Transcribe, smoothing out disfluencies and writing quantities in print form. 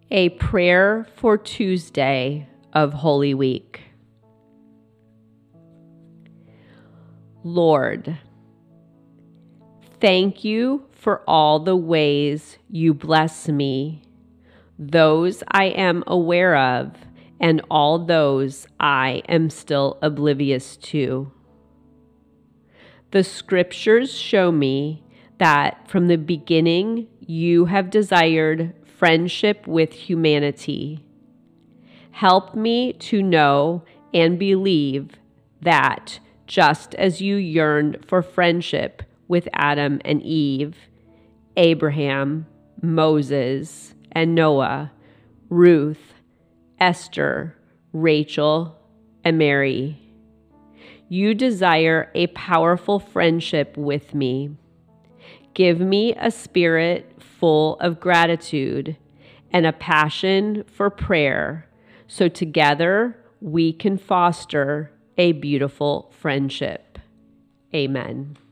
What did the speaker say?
A prayer for Tuesday of Holy Week. Lord, thank you for all the ways you bless me, those I am aware of, and all those I am still oblivious to. The scriptures show me that from the beginning you have desired friendship with humanity. Help me to know and believe that just as you yearned for friendship with Adam and Eve, Abraham, Moses, and Noah, Ruth, Esther, Rachel, and Mary, you desire a powerful friendship with me. Give me a spirit full of gratitude and a passion for prayer, so together we can foster a beautiful friendship. Amen.